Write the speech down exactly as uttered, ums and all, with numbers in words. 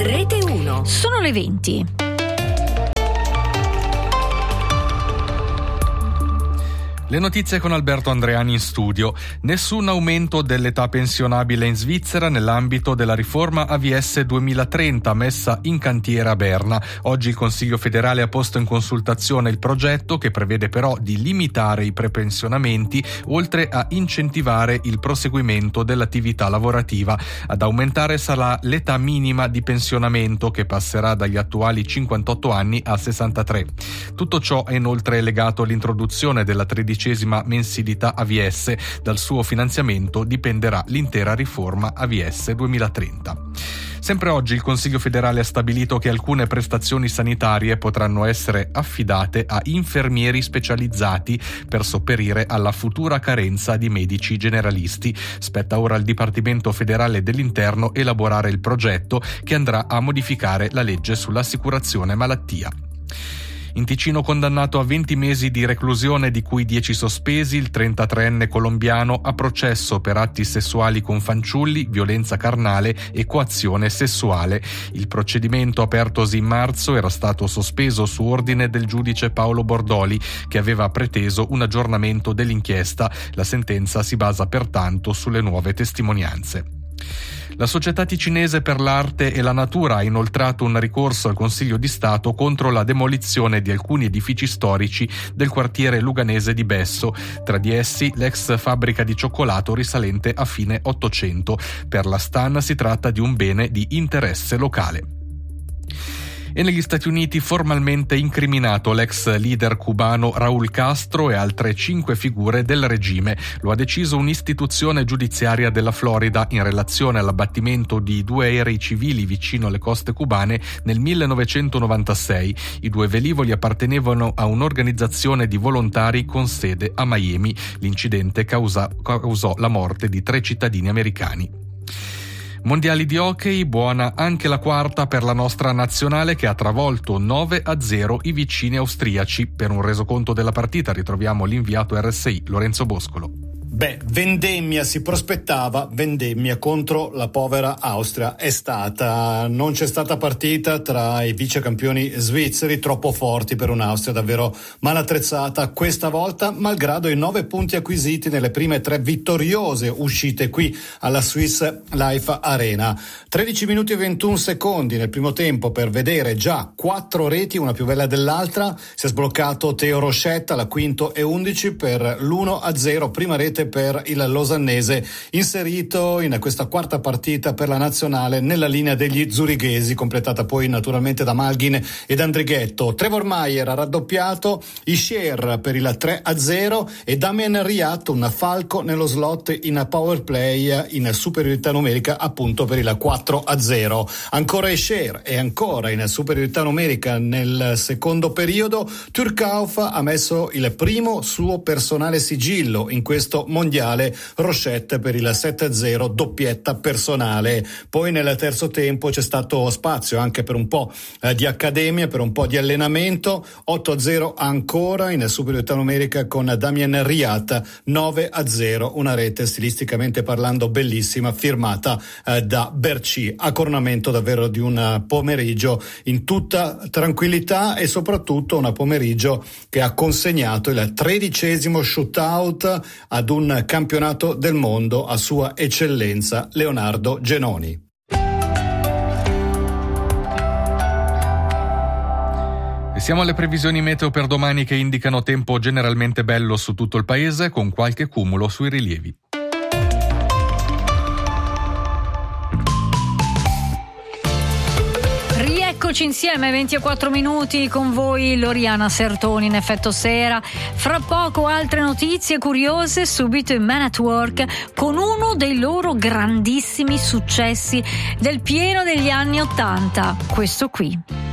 Rete uno. Sono le venti. Le notizie con Alberto Andreani in studio. Nessun aumento dell'età pensionabile in Svizzera nell'ambito della riforma A V S duemilatrenta messa in cantiere a Berna. Oggi il Consiglio federale ha posto in consultazione il progetto, che prevede però di limitare i prepensionamenti oltre a incentivare il proseguimento dell'attività lavorativa. Ad aumentare sarà l'età minima di pensionamento, che passerà dagli attuali cinquantotto anni a sessantatré. Tutto ciò è inoltre legato all'introduzione della tredicesima mensilità A V S. Dal suo finanziamento dipenderà l'intera riforma A V S duemilatrenta. Sempre oggi il Consiglio federale ha stabilito che alcune prestazioni sanitarie potranno essere affidate a infermieri specializzati per sopperire alla futura carenza di medici generalisti. Spetta ora al Dipartimento federale dell'Interno elaborare il progetto che andrà a modificare la legge sull'assicurazione malattia. In Ticino condannato a venti mesi di reclusione, di cui dieci sospesi, il trentatreenne colombiano a processo per atti sessuali con fanciulli, violenza carnale e coazione sessuale. Il procedimento, apertosi in marzo, era stato sospeso su ordine del giudice Paolo Bordoli, che aveva preteso un aggiornamento dell'inchiesta. La sentenza si basa pertanto sulle nuove testimonianze. La Società Ticinese per l'Arte e la Natura ha inoltrato un ricorso al Consiglio di Stato contro la demolizione di alcuni edifici storici del quartiere luganese di Besso, tra di essi l'ex fabbrica di cioccolato risalente a fine Ottocento. Per la Stan si tratta di un bene di interesse locale. E negli Stati Uniti formalmente incriminato l'ex leader cubano Raúl Castro e altre cinque figure del regime. Lo ha deciso un'istituzione giudiziaria della Florida in relazione all'abbattimento di due aerei civili vicino alle coste cubane nel millenovecentonovantasei. I due velivoli appartenevano a un'organizzazione di volontari con sede a Miami. L'incidente causa, causò la morte di tre cittadini americani. Mondiali di hockey, buona anche la quarta per la nostra nazionale, che ha travolto nove a zero i vicini austriaci. Per un resoconto della partita ritroviamo l'inviato R S I Lorenzo Boscolo. Beh, vendemmia si prospettava, vendemmia contro la povera Austria è stata. Non c'è stata partita tra i vice campioni svizzeri, troppo forti per un'Austria davvero mal attrezzata questa volta, malgrado i nove punti acquisiti nelle prime tre vittoriose uscite qui alla Swiss Life Arena. tredici minuti e ventuno secondi nel primo tempo per vedere già quattro reti, una più bella dell'altra. Si è sbloccato Teo Rochetta alla quinto e undici per l'uno a zero, prima rete per il losannese, inserito in questa quarta partita per la nazionale nella linea degli zurighesi, completata poi naturalmente da Malgin ed Andrighetto. Trevor Mayer ha raddoppiato, Ischier per il tre a zero e Damien Riat, un falco nello slot in power play in superiorità numerica appunto per il quattro a zero. Ancora Ischier e ancora in superiorità numerica nel secondo periodo. Turcauf ha messo il primo suo personale sigillo in questo mondiale, Rochette per il sette a zero, doppietta personale. Poi nel terzo tempo c'è stato spazio anche per un po' eh, di accademia, per un po' di allenamento. otto a zero ancora in superiorità numerica con Damien Riat, nove a zero, una rete stilisticamente parlando bellissima, firmata eh, da Berci, a coronamento davvero di un pomeriggio in tutta tranquillità e soprattutto un pomeriggio che ha consegnato il tredicesimo shootout ad un campionato del mondo a sua eccellenza Leonardo Genoni. E siamo alle previsioni meteo per domani, che indicano tempo generalmente bello su tutto il paese, con qualche cumulo sui rilievi. Eccoci insieme, venti e quattro minuti con voi Loriana Sertoni in effetto sera. Fra poco altre notizie curiose, subito in Man at Work con uno dei loro grandissimi successi del pieno degli anni ottanta, questo qui.